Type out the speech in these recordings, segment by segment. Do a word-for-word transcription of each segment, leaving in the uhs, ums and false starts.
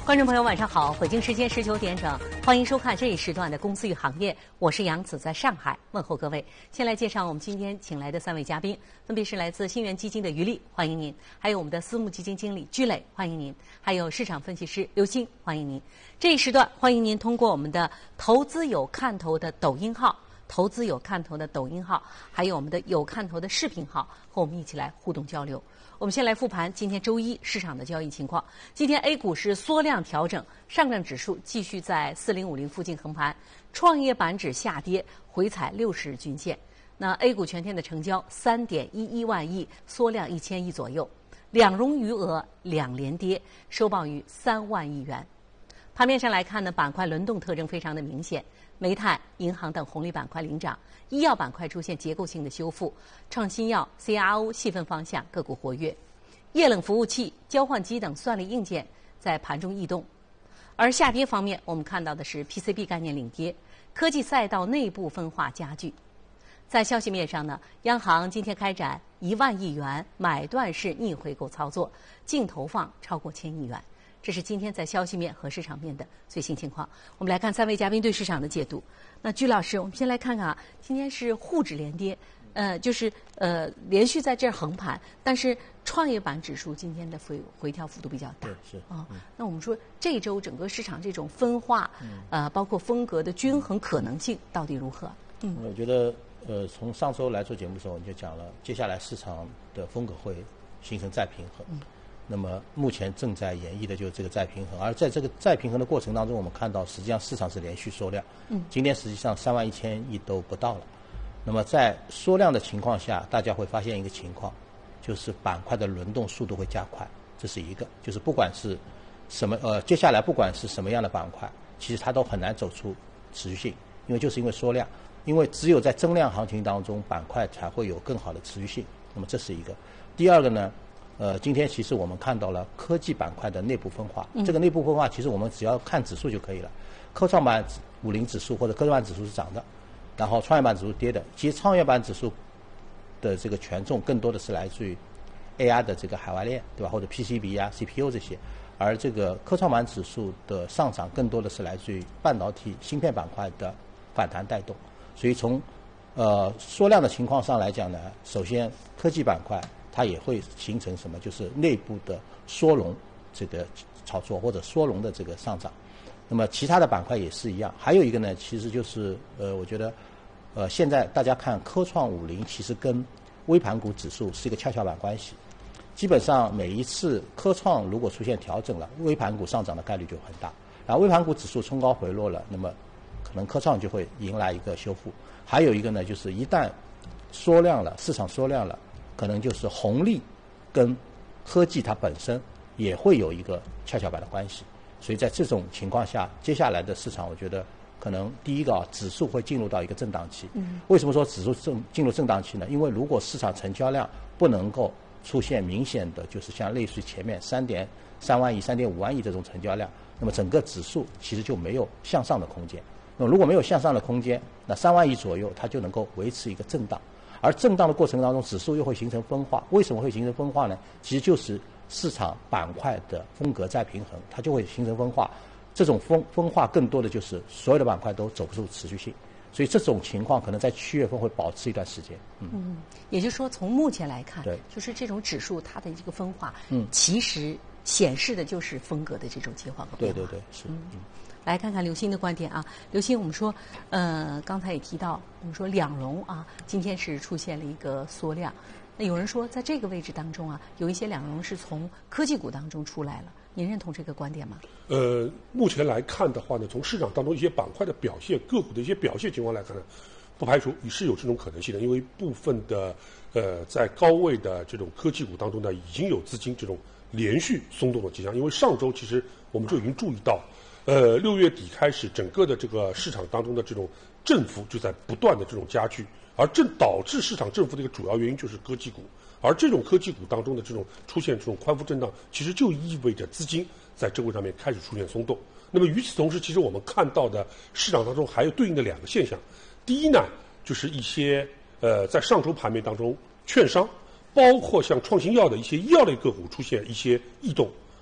观众朋友，晚上好！北京时间十九点整，欢迎收看这一时段的《公司与行业》，我是杨子，在上海问候各位。先来介绍我们今天请来的三位嘉宾，分别是来自新源基金的于丽，欢迎您；还有我们的私募基金经理居磊，欢迎您；还有市场分析师刘星，欢迎您。这一时段，欢迎您通过我们的投资有看头的抖音号。投资有看头的抖音号，还有我们的有看头的视频号，和我们一起来互动交流。我们先来复盘今天周一市场的交易情况。今天 A 股是缩量调整，上证指数继续在四零五零附近横盘，创业板指下跌，回踩六十日均线。那 A 股全天的成交三点一一万亿，缩量一千亿左右，两融余额两连跌，收报于三万亿元。盘面上来看呢，板块轮动特征非常的明显。煤炭、银行等红利板块领涨，医药板块出现结构性的修复，创新药、C R O 细分方向个股活跃，液冷服务器、交换机等算力硬件在盘中异动。而下跌方面，我们看到的是 P C B 概念领跌，科技赛道内部分化加剧。在消息面上呢，央行今天开展一万亿元买断式逆回购操作，净投放超过千亿元。这是今天在消息面和市场面的最新情况。我们来看三位嘉宾对市场的解读。那居老师，我们先来看看啊，今天是沪指连跌，呃，就是呃连续在这儿横盘，但是创业板指数今天的回回调幅度比较大。 是啊、嗯。那我们说这一周整个市场这种分化，嗯、呃，包括风格的均衡可能性到底如何？ 嗯，我觉得呃，从上周来做节目的时候，我们就讲了，接下来市场的风格会形成再平衡。嗯。那么目前正在演绎的就是这个再平衡，而在这个再平衡的过程当中，我们看到实际上市场是连续缩量，嗯，今天实际上三万一千亿都不到了。那么在缩量的情况下，大家会发现一个情况，就是板块的轮动速度会加快，这是一个，就是不管是什么呃，接下来不管是什么样的板块，其实它都很难走出持续性，因为就是因为缩量，因为只有在增量行情当中，板块才会有更好的持续性。那么这是一个。第二个呢？呃，今天其实我们看到了科技板块的内部分化。嗯、这个内部分化，其实我们只要看指数就可以了。科创板五零指数或者科创板指数是涨的，然后创业板指数跌的。其实创业板指数的这个权重更多的是来自于 A I 的这个海外链，对吧？或者 P C B 啊、C P U 这些。而这个科创板指数的上涨更多的是来自于半导体芯片板块的反弹带动。所以从呃缩量的情况上来讲呢，首先科技板块。它也会形成什么？就是内部的缩容这个炒作或者缩容的这个上涨。那么其他的板块也是一样。还有一个呢，其实就是呃，我觉得呃，现在大家看科创五零，其实跟微盘股指数是一个跷跷板关系。基本上每一次科创如果出现调整了，微盘股上涨的概率就很大。然后微盘股指数冲高回落了，那么可能科创就会迎来一个修复。还有一个呢，就是一旦缩量了，市场缩量了。可能就是红利跟科技它本身也会有一个跷跷板的关系，所以在这种情况下，接下来的市场我觉得可能第一个啊，指数会进入到一个震荡期。嗯。为什么说指数正进入震荡期呢？因为如果市场成交量不能够出现明显的就是像类似于前面三点三万亿、三点五万亿这种成交量，那么整个指数其实就没有向上的空间。那么如果没有向上的空间，那三万亿左右它就能够维持一个震荡。而震荡的过程当中，指数又会形成分化。为什么会形成分化呢？其实就是市场板块的风格再平衡，它就会形成分化。这种分分化更多的就是所有的板块都走不出持续性，所以这种情况可能在七月份会保持一段时间。嗯， 嗯也就是说，从目前来看，对，就是这种指数它的这个分化，嗯，其实显示的就是风格的这种切换和变化。 对对对，是。嗯。嗯来看看刘鑫的观点啊，刘鑫，我们说，呃，刚才也提到，我们说两融啊，今天是出现了一个缩量。那有人说，在这个位置当中啊，有一些两融是从科技股当中出来了，您认同这个观点吗？ 呃，目前来看的话呢，从市场当中一些板块的表现、个股的一些表现情况来看呢，不排除是有这种可能性的，因为部分的呃在高位的这种科技股当中呢，已经有资金这种连续松动的迹象，因为上周其实我们就已经注意到。呃，六月底开始，整个的这个市场当中的这种振幅就在不断的这种加剧，而正导致市场振幅的一个主要原因就是科技股，而这种科技股当中的这种出现这种宽幅震荡，其实就意味着资金在这个上面开始出现松动。那么与此同时，其实我们看到的市场当中还有对应的两个现象，第一呢，就是一些呃在上周盘面当中，券商包括像创新药的一些医药类个股出现一些异动。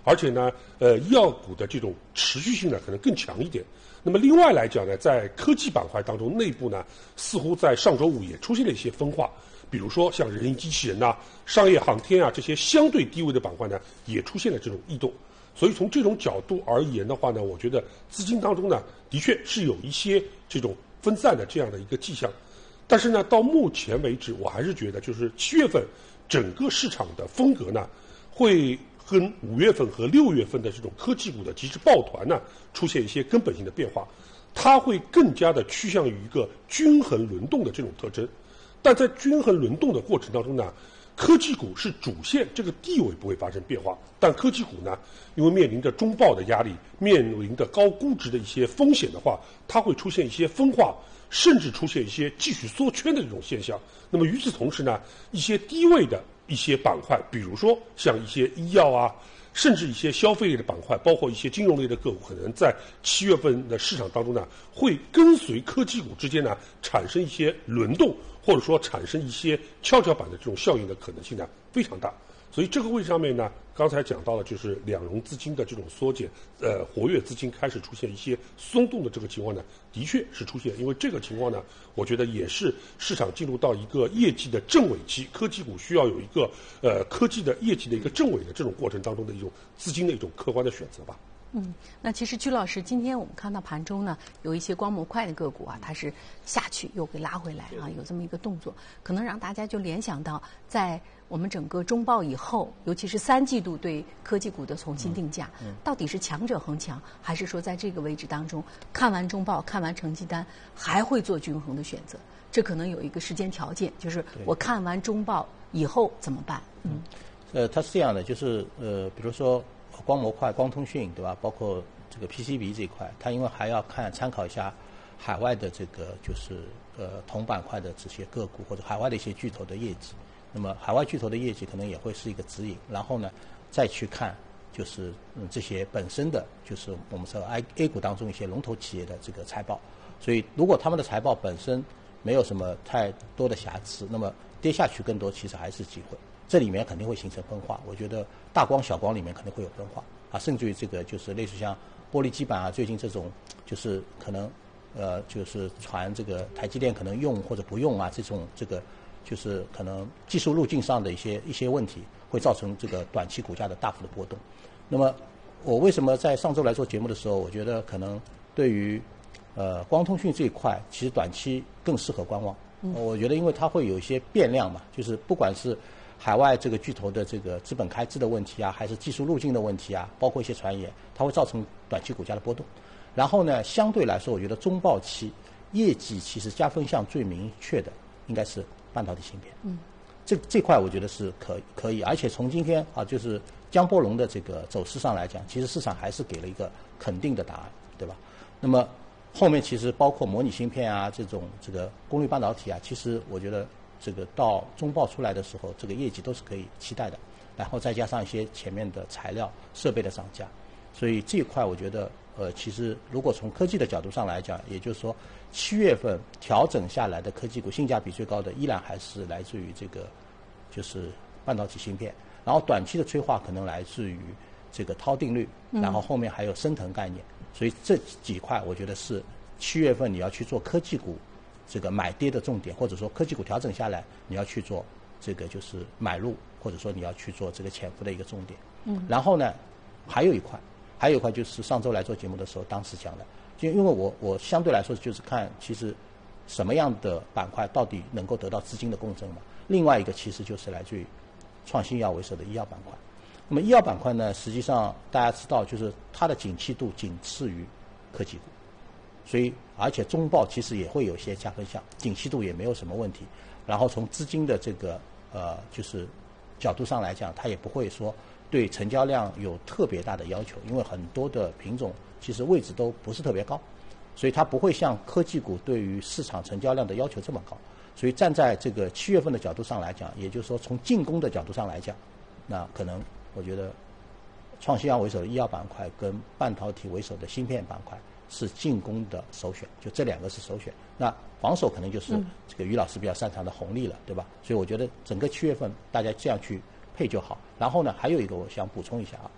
而且呢，呃，医药股的这种持续性呢可能更强一点。那么另外来讲呢，在科技板块当中，内部呢似乎在上周五也出现了一些分化，比如说像人形机器人呐、商业航天啊这些相对低位的板块呢，也出现了这种异动。所以从这种角度而言的话呢，我觉得资金当中呢，的确是有一些这种分散的这样的一个迹象。但是呢，到目前为止，我还是觉得就是七月份整个市场的风格呢，会跟五月份和六月份的这种科技股的极致抱团呢，出现一些根本性的变化。它会更加的趋向于一个均衡轮动的这种特征。但在均衡轮动的过程当中呢，科技股是主线，这个地位不会发生变化。但科技股呢，因为面临着中报的压力，面临着高估值的一些风险的话，它会出现一些分化，甚至出现一些继续缩圈的这种现象。那么与此同时呢，一些低位的一些板块，比如说像一些医药啊，甚至一些消费类的板块，包括一些金融类的个股，可能在七月份的市场当中呢，会跟随科技股之间呢产生一些轮动，或者说产生一些跷跷板的这种效应的可能性呢非常大。所以这个位置上面呢，刚才讲到了就是两融资金的这种缩减，呃，活跃资金开始出现一些松动的这个情况呢，的确是出现。因为这个情况呢，我觉得也是市场进入到一个业绩的正尾期，科技股需要有一个呃科技的业绩的一个正尾的这种过程当中的一种资金的一种客观的选择吧。 嗯，那其实居老师，今天我们看到盘中呢，有一些光模块的个股啊，它是下去又给拉回来啊，有这么一个动作，可能让大家就联想到，在我们整个中报以后，尤其是三季度对科技股的重新定价，嗯嗯、到底是强者恒强，还是说在这个位置当中，看完中报、看完成绩单，还会做均衡的选择？这可能有一个时间条件，就是我看完中报以后怎么办？嗯， 呃，它是这样的，就是呃，比如说。光模块、光通讯，对吧？包括这个 P C B 这一块，它因为还要看参考一下海外的这个就是呃同板块的这些个股或者海外的一些巨头的业绩。那么海外巨头的业绩可能也会是一个指引，然后呢再去看就是嗯这些本身的就是我们说 A A 股当中一些龙头企业的这个财报。所以如果他们的财报本身没有什么太多的瑕疵，那么跌下去更多其实还是机会。这里面肯定会形成分化，我觉得大光小光里面肯定会有分化啊，甚至于这个就是类似像玻璃基板啊，最近这种就是可能呃就是传这个台积电可能用或者不用啊，这种这个就是可能技术路径上的一些一些问题，会造成这个短期股价的大幅的波动。那么我为什么在上周来做节目的时候，我觉得可能对于呃光通讯这一块，其实短期更适合观望。嗯、我觉得因为它会有一些变量嘛，就是不管是海外这个巨头的这个资本开支的问题啊，还是技术路径的问题啊，包括一些传言，它会造成短期股价的波动。然后呢，相对来说，我觉得中报期业绩其实加分项最明确的应该是半导体芯片。嗯，这这块我觉得是可可以，而且从今天啊，就是江波龙的这个走势上来讲，其实市场还是给了一个肯定的答案，对吧？那么后面其实包括模拟芯片啊，这种这个功率半导体啊，其实我觉得。这个到中报出来的时候，这个业绩都是可以期待的，然后再加上一些前面的材料设备的涨价，所以这一块我觉得，呃，其实如果从科技的角度上来讲，也就是说，七月份调整下来的科技股性价比最高的依然还是来自于这个就是半导体芯片，然后短期的催化可能来自于这个涛定律，然后后面还有升腾概念，所以这几块我觉得是七月份你要去做科技股。这个买跌的重点，或者说科技股调整下来，你要去做这个就是买入，或者说你要去做这个潜伏的一个重点。嗯。然后呢，还有一块，还有一块就是上周来做节目的时候，当时讲的，就因为我我相对来说就是看其实什么样的板块到底能够得到资金的共振嘛。另外一个其实就是来自于创新药为首的医药板块。那么医药板块呢，实际上大家知道，就是它的景气度仅次于科技股。所以，而且中报其实也会有一些加分项，景气度也没有什么问题。然后从资金的这个呃，就是角度上来讲，它也不会说对成交量有特别大的要求，因为很多的品种其实位置都不是特别高，所以它不会像科技股对于市场成交量的要求这么高。所以站在这个七月份的角度上来讲，也就是说从进攻的角度上来讲，那可能我觉得创新药为首的医药板块跟半导体为首的芯片板块。是进攻的首选，就这两个是首选。那防守可能就是这个于老师比较擅长的红利了，对吧？所以我觉得整个七月份大家这样去配就好。然后呢，还有一个我想补充一下啊，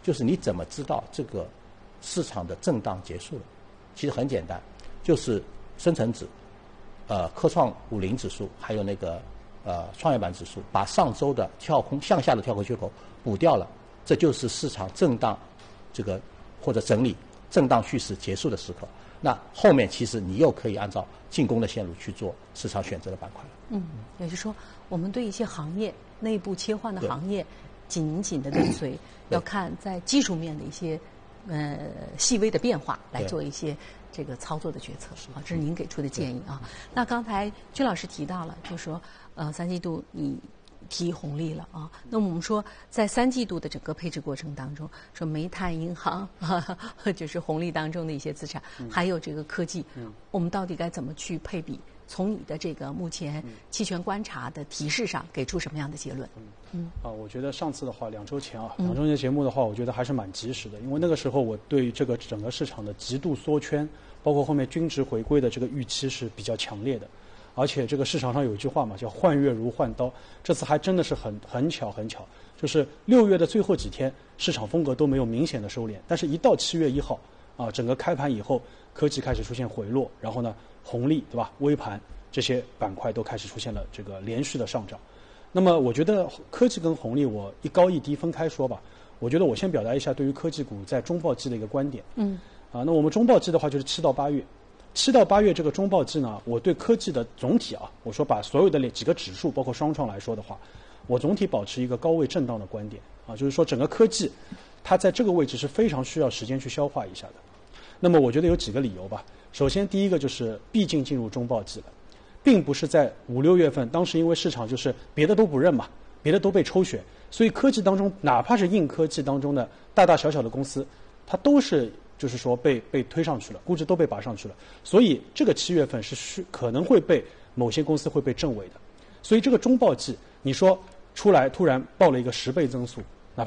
就是你怎么知道这个市场的震荡结束了？其实很简单，就是深成指、呃科创五零指数还有那个呃创业板指数，把上周的跳空向下的跳空缺口补掉了，这就是市场震荡这个或者整理震荡趋势结束的时刻。那后面其实你又可以按照进攻的线路去做市场选择的板块了。 嗯，也就是说，我们对一些行业内部切换的行业紧紧的跟随，要看在技术面的一些呃细微的变化来做一些这个操作的决策啊，这是您给出的建议啊。那刚才居老师提到了，就说呃三季度你提红利了啊。那么我们说，在三季度的整个配置过程当中，说煤炭、银行啊，就是红利当中的一些资产，嗯、还有这个科技，嗯、我们到底该怎么去配比？从你的这个目前期权观察的提示上，给出什么样的结论？ 嗯嗯啊，我觉得上次的话，两周前啊，两周前节目的话，我觉得还是蛮及时的，因为那个时候我对这个整个市场的极度缩圈，包括后面均值回归的这个预期是比较强烈的。而且这个市场上有一句话嘛，叫换月如换刀。这次还真的是很很巧很巧，就是六月的最后几天，市场风格都没有明显的收敛，但是一到七月一号啊，整个开盘以后，科技开始出现回落，然后呢，红利对吧，微盘这些板块都开始出现了这个连续的上涨。那么我觉得科技跟红利我一高一低分开说吧。我觉得我先表达一下对于科技股在中报季的一个观点。嗯。啊，那我们中报季的话就是七到八月。七到八月这个中报季呢，我对科技的总体啊，我说把所有的几个指数，包括双创来说的话，我总体保持一个高位震荡的观点啊，就是说整个科技，它在这个位置是非常需要时间去消化一下的。那么我觉得有几个理由吧。首先，第一个就是毕竟进入中报季了，并不是在五六月份，当时因为市场就是别的都不认嘛，别的都被抽选，所以科技当中，哪怕是硬科技当中的大大小小的公司，它都是。就是说被被推上去了，估值都被拔上去了，所以这个七月份是需可能会被某些公司会被证伪的，所以这个中报季你说出来突然报了一个十倍增速，